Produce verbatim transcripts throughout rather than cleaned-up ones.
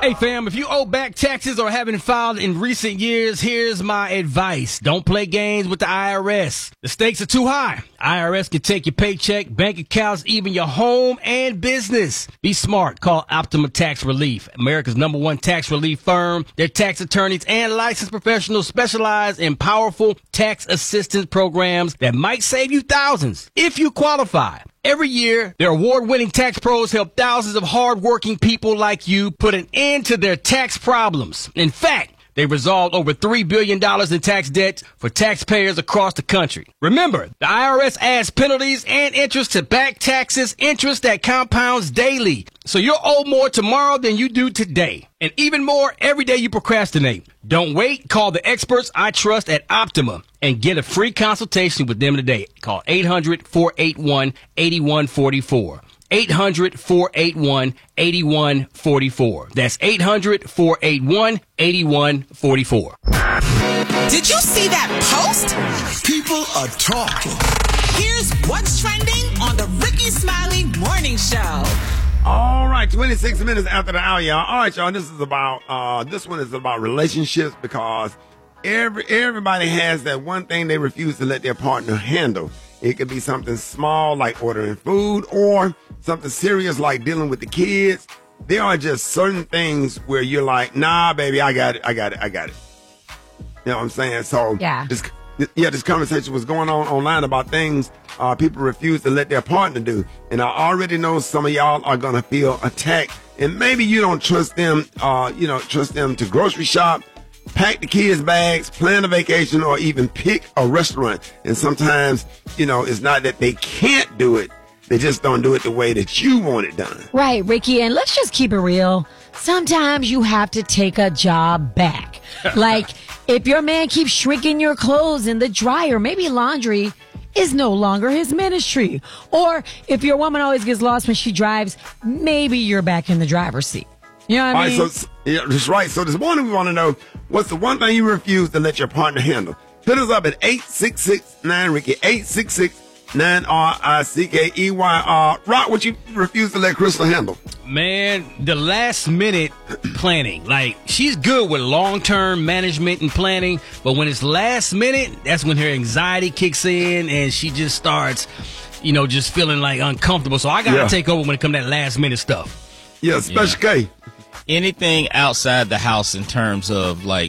Hey, fam, if you owe back taxes or haven't filed in recent years, here's my advice. Don't play games with the I R S. The stakes are too high. I R S can take your paycheck, bank accounts, even your home and business. Be smart. Call Optima Tax Relief, America's number one tax relief firm. Their tax attorneys and licensed professionals specialize in powerful tax assistance programs that might save you thousands if you qualify. Every year, their award-winning tax pros help thousands of hard-working people like you put an end to their tax problems. In fact, they resolved over three billion dollars in tax debt for taxpayers across the country. Remember, the I R S adds penalties and interest to back taxes, interest that compounds daily. So you'll owe more tomorrow than you do today. And even more every day you procrastinate. Don't wait. Call the experts I trust at Optima and get a free consultation with them today. Call eight hundred, four eight one, eight one four four. eight hundred, four eight one, eight one four four. That's eight hundred, four eight one, eight one four four. Did you see that post? People are talking. Here's what's trending on the Ricky Smiley Morning Show. All right, twenty-six minutes after the hour, y'all. All right, y'all, this is about, uh, this one is about relationships because every everybody has that one thing they refuse to let their partner handle. It could be something small like ordering food or something serious like dealing with the kids. There are just certain things where you're like, nah, baby, I got it, I got it, I got it. You know what I'm saying? So yeah, this, yeah, this conversation was going on online about things uh, people refuse to let their partner do. And I already know some of y'all are going to feel attacked. And maybe you don't trust them, uh, you know, trust them to grocery shop, pack the kids' bags, plan a vacation, or even pick a restaurant. And sometimes, you know, it's not that they can't do it. They just don't do it the way that you want it done. Right, Ricky. And let's just keep it real. Sometimes you have to take a job back. Like, if your man keeps shrinking your clothes in the dryer, maybe laundry is no longer his ministry. Or if your woman always gets lost when she drives, maybe you're back in the driver's seat. You know what I mean? All right, so, yeah, that's right. So this morning we want to know, what's the one thing you refuse to let your partner handle? Hit us up at eight six six nine Ricky, eight six six nine R I C K E Y R. Rock, what you refuse to let Crystal handle? Man, the last minute planning. Like, she's good with long-term management and planning, but when it's last minute, that's when her anxiety kicks in and she just starts, you know, just feeling like uncomfortable. So I got to Yeah. take over when it comes to that last minute stuff. Yeah, Special K. Anything outside the house in terms of, like,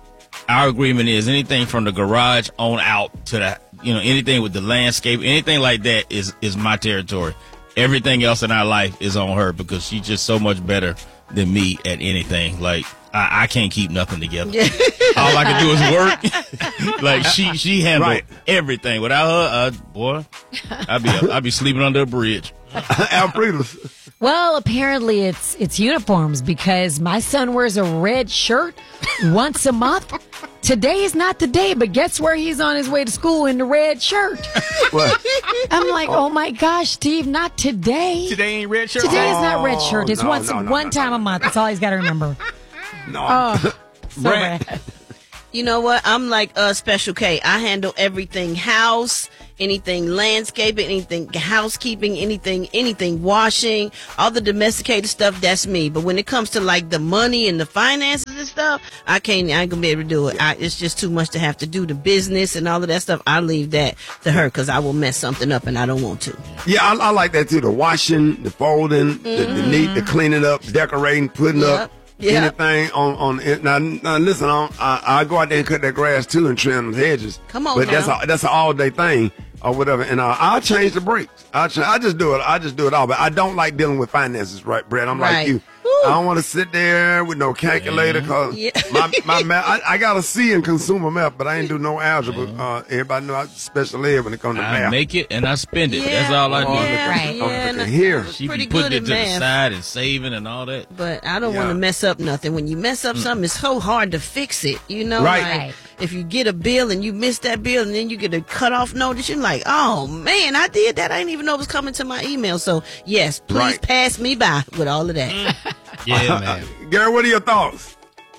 our agreement is anything from the garage on out to the, you know, anything with the landscape, anything like that is, is my territory. Everything else in our life is on her because she's just so much better than me at anything. Like, I, I can't keep nothing together. All I can do is work. Like, she she handled Right. everything. Without her, uh, boy, I'd be I'd be sleeping under a bridge. Alfredos. Well, apparently it's it's uniforms because my son wears a red shirt once a month. Today is not the day, but guess where he's on his way to school in the red shirt. What? I'm like, oh my gosh, Steve, not today. Today ain't red shirt. Today is not red shirt. It's no, once no, no, one no, time no, a month. That's all he's got to remember. No. Oh, so Brett. bad. You know what? I'm like uh, Special K. I handle everything house, anything landscaping, anything housekeeping, anything, anything washing, all the domesticated stuff. That's me. But when it comes to like the money and the finances and stuff, I can't. I ain't gonna be able to do it. I, it's just too much to have to do. The business and all of that stuff. I leave that to her because I will mess something up and I don't want to. Yeah, I, I like that too. The washing, the folding, mm-hmm. the, the neat, the cleaning up, decorating, putting Yep. up. Yep. Anything on on it. Now, now listen, on I, I go out there and cut that grass too and trim the hedges. Come on, but now. that's a, that's an all day thing or whatever. And uh, I'll change the brakes. I ch- I just do it. I just do it all. But I don't like dealing with finances, right, Brett? I'm Right. like you. Woo. I don't want to sit there with no calculator because Yeah. my my math. I, I got a C in consumer math, but I ain't do no algebra. Uh, everybody know I special ed when it comes to I math. make it and I spend it. Yeah. That's all I do. Yeah, Right. yeah, Oh, and look at here. I'm She pretty be putting good it at to the math. side and saving and all that. But I don't Yeah. want to mess up nothing. When you mess up something, it's so hard to fix it. You know, Right. like Right. if you get a bill and you miss that bill and then you get a cut-off notice, you're like, oh, man, I did that. I didn't even know it was coming to my email. So, yes, please Right. pass me by with all of that. Yeah, man. Gary, what are your thoughts?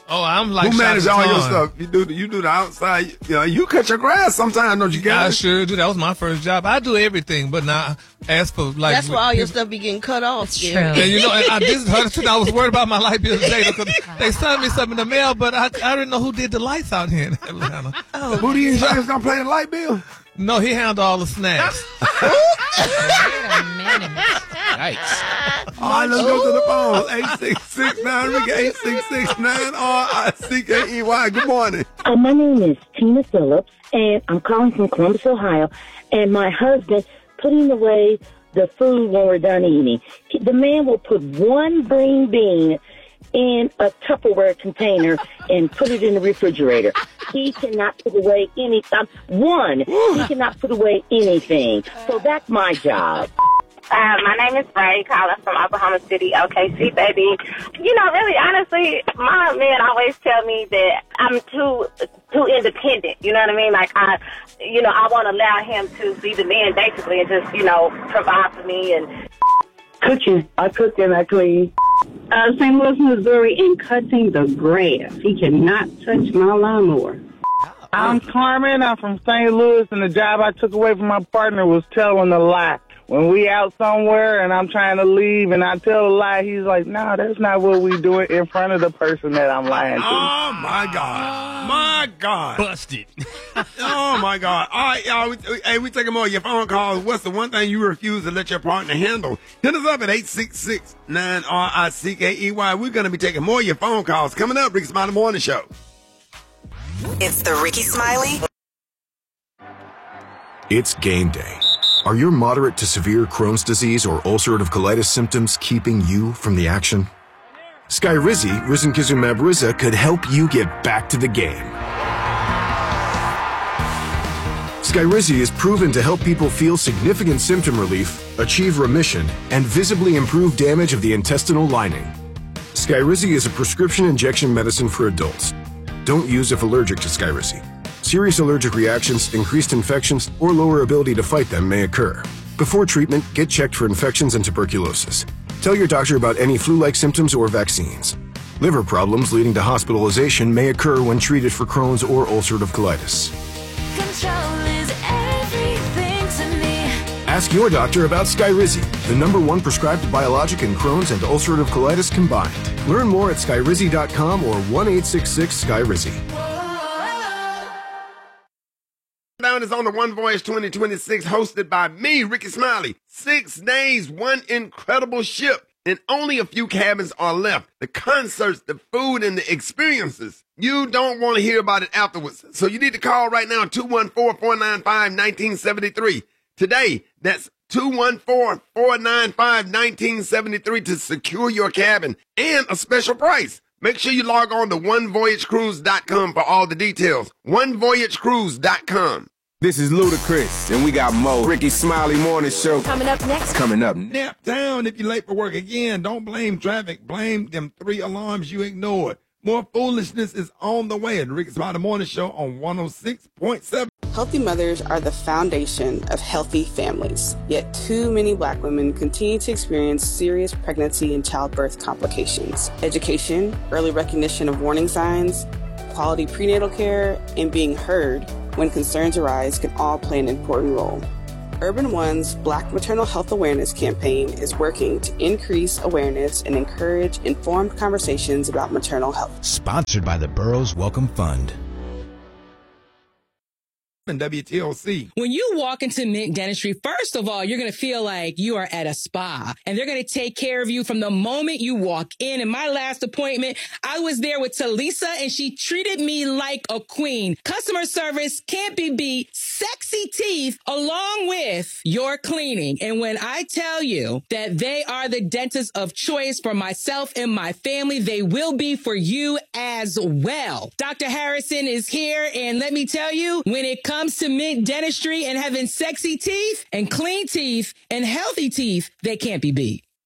Oh, I'm like who manages all your Shaka Khan. stuff? You do the, you do the outside. You know, you cut your grass sometimes, don't you, I guys? sure do. That was my first job. I do everything, but now as for like, That's why all your stuff be getting cut off. It's still. true. and you know, and I, this is her too. I was worried about my light bill today because they sent me something in the mail, but I, I didn't know who did the lights out here in Atlanta. Oh, Who do you insurance gonna pay the light bill? No, he handled all the snacks. Wait a minute. Yikes. All right, let's go to the phone. eight six six nine Ricky, eight six six nine R I C K E Y. Good morning. Uh, my name is Tina Phillips, and I'm calling from Columbus, Ohio. And my husband putting away the food when we're done eating. He- The man will put one green bean in a Tupperware container and put it in the refrigerator. He cannot put away any um, one. He cannot put away anything. So that's my job. Uh, my name is Ray, calling from Oklahoma City, O K C, baby. You know, really, honestly, my man always tell me that I'm too too independent. You know what I mean? Like, I, you know, I won't allow him to be the man, basically, and just, you know, provide for me. And Cooking. I cook and I clean. uh, Saint Louis, Missouri, and cutting the grass. He cannot touch my lawnmower. I'm Carmen. I'm from Saint Louis, and the job I took away from my partner was telling a lie. When we out somewhere and I'm trying to leave and I tell a lie, he's like, "No, that's not what we doing," in front of the person that I'm lying to. Oh my God, my God, Busted. oh my God! All right, y'all. We, we- hey, we taking more of your phone calls. What's the one thing you refuse to let your partner handle? Hit us up at eight six six nine R I C K E Y. We're gonna be taking more of your phone calls coming up. Ricky Smiley Morning Show. It's the Ricky Smiley. It's game day. Are your moderate to severe Crohn's disease or ulcerative colitis symptoms keeping you from the action? Skyrizi, risankizumab Riza, could help you get back to the game. Skyrizi is proven to help people feel significant symptom relief, achieve remission, and visibly improve damage of the intestinal lining. Skyrizi is a prescription injection medicine for adults. Don't use if allergic to Skyrizi. Serious allergic reactions, increased infections, or lower ability to fight them may occur. Before treatment, get checked for infections and tuberculosis. Tell your doctor about any flu-like symptoms or vaccines. Liver problems leading to hospitalization may occur when treated for Crohn's or ulcerative colitis. Control is everything to me. Ask your doctor about Skyrizi, the number one prescribed biologic in Crohn's and ulcerative colitis combined. Learn more at skyrizi dot com or one eight six six Skyrizi. Down is on the One Voyage twenty twenty-six, hosted by me, Ricky Smiley. Six days, one incredible ship, and only a few cabins are left. The concerts, the food, and the experiences. You don't want to hear about it afterwards, so you need to call right now, two one four, four nine five, one nine seven three. Today, that's two one four, four nine five, one nine seven three to secure your cabin and a special price. Make sure you log on to one voyage cruise dot com for all the details. one voyage cruise dot com. This is Ludacris, and we got Mo. Ricky Smiley Morning Show. Coming up next. Coming up. Nap down if you're late for work again. Don't blame traffic. Blame them three alarms you ignored. More foolishness is on the way at Ricky Smiley Morning Show on one oh six point seven. Healthy mothers are the foundation of healthy families. Yet too many Black women continue to experience serious pregnancy and childbirth complications. Education, early recognition of warning signs, quality prenatal care, and being heard when concerns arise can all play an important role. Urban One's Black Maternal Health Awareness Campaign is working to increase awareness and encourage informed conversations about maternal health. Sponsored by the Burroughs Welcome Fund. W T O C. When you walk into Mint Dentistry, first of all, you're going to feel like you are at a spa, and they're going to take care of you from the moment you walk in. And my last appointment, I was there with Talisa, and she treated me like a queen. Customer service can't be beat. Sexy teeth along with your cleaning. And when I tell you that they are the dentist of choice for myself and my family, they will be for you as well. Doctor Harrison is here, and let me tell you, when it comes to Mint Dentistry and having sexy teeth and clean teeth and healthy teeth, they can't be beat.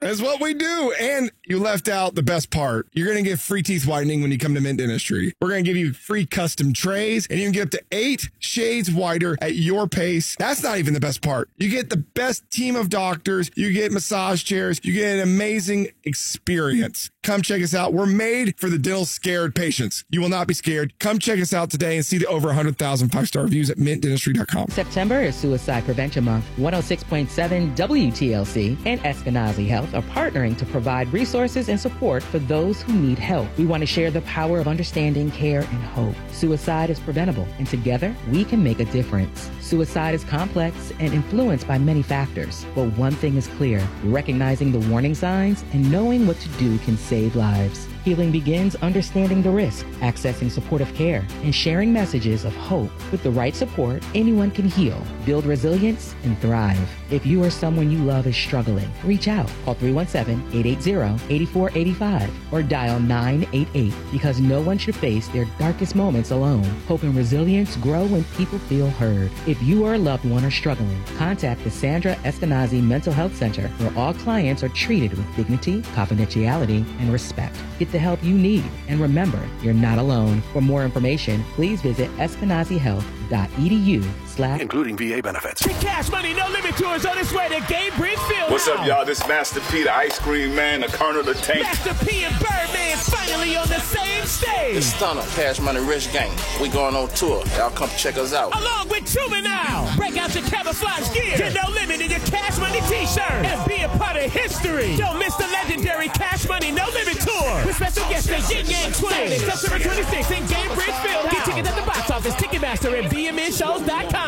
That's what we do. And you left out the best part. You're going to get free teeth whitening when you come to Mint Dentistry. We're going to give you free custom trays, and you can get up to eight shades whiter at your pace. That's not even the best part. You get the best team of doctors. You get massage chairs. You get an amazing experience. Come check us out. We're made for the dental scared patients. You will not be scared. Come check us out today and see the over one hundred thousand five-star reviews at mint dentistry dot com. September is Suicide Prevention Month. one oh six point seven W T L C and Eskenazi Health are partnering to provide resources and support for those who need help. We want to share the power of understanding, care, and hope. Suicide is preventable, and together we can make a difference. Suicide is complex and influenced by many factors, but one thing is clear: recognizing the warning signs and knowing what to do can save lives. Healing begins understanding the risk, accessing supportive care, and sharing messages of hope. With the right support, anyone can heal, build resilience, and thrive. If you or someone you love is struggling, reach out. Call three one seven, eight eight zero, eight four eight five or dial nine eight eight, because no one should face their darkest moments alone. Hope and resilience grow when people feel heard. If you or a loved one are struggling, contact the Sandra Eskenazi Mental Health Center, where all clients are treated with dignity, confidentiality, and respect. Get the help you need, and remember, you're not alone. For more information, please visit eskenazi health dot e d u slash including V A benefits. The Cash Money No Limit Tour is on its way to Gainbridge Field. What's up, y'all? This Master P, the ice cream man, the Colonel, the tank. Master P and Birdman finally on the same stage. It's Stunner, Cash Money Rich Gang. We going on tour. Y'all come check us out. Along with Juvenile. Break out your camouflage gear. Get No Limit in your Cash Money t-shirt. And be a part of history. Don't miss the legendary Cash Money No Limit Tour. With special guests the Yin Yang Twins. September twenty-sixth in Gainbridge Field. Get tickets at the box office, Ticketmaster, and b m n shows dot com.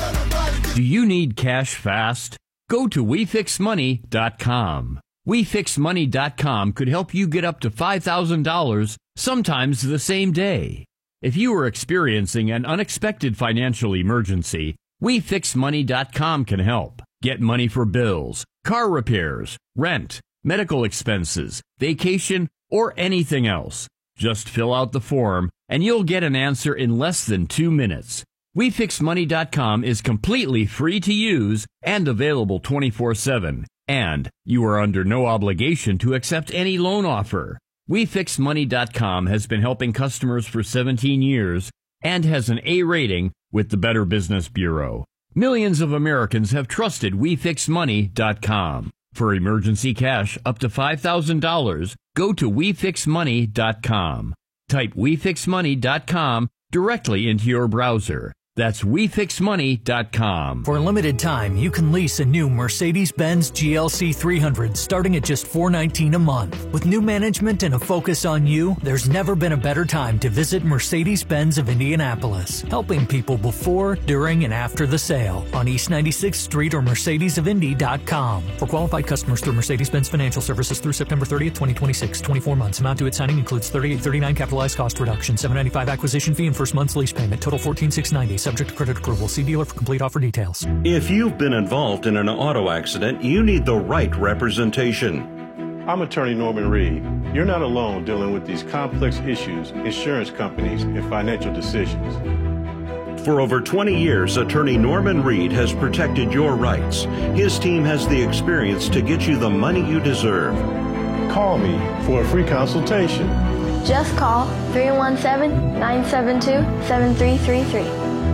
Do you need cash fast? Go to we fix money dot com. we fix money dot com could help you get up to five thousand dollars, sometimes the same day. If you are experiencing an unexpected financial emergency, we fix money dot com can help. Get money for bills, car repairs, rent, medical expenses, vacation, or anything else. Just fill out the form and you'll get an answer in less than two minutes. we fix money dot com is completely free to use and available twenty-four seven. And you are under no obligation to accept any loan offer. we fix money dot com has been helping customers for seventeen years and has an A rating with the Better Business Bureau. Millions of Americans have trusted we fix money dot com. For emergency cash up to five thousand dollars, go to we fix money dot com. Type we fix money dot com directly into your browser. That's we fix money dot com. For a limited time, you can lease a new Mercedes-Benz G L C three hundred starting at just four hundred nineteen dollars a month. With new management and a focus on you, there's never been a better time to visit Mercedes-Benz of Indianapolis, helping people before, during, and after the sale on East ninety-sixth Street or mercedes of indy dot com. For qualified customers through Mercedes-Benz Financial Services through September thirtieth, twenty twenty-six, twenty-four months. Amount due at signing includes thirty-eight thirty-nine capitalized cost reduction, seven ninety-five acquisition fee, and first month's lease payment. Total fourteen thousand six hundred ninety dollars. Subject to credit approval. See dealer for complete offer details. If you've been involved in an auto accident, you need the right representation. I'm attorney Norman Reed. You're not alone dealing with these complex issues, insurance companies, and financial decisions. For over twenty years, attorney Norman Reed has protected your rights. His team has the experience to get you the money you deserve. Call me for a free consultation. Just call three one seven, nine seven two, seven three three three.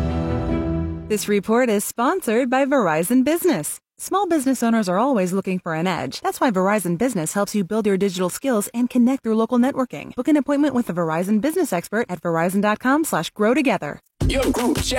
This report is sponsored by Verizon Business. Small business owners are always looking for an edge. That's why Verizon Business helps you build your digital skills and connect through local networking. Book an appointment with a Verizon Business expert at verizon dot com slash grow together. Your group chat.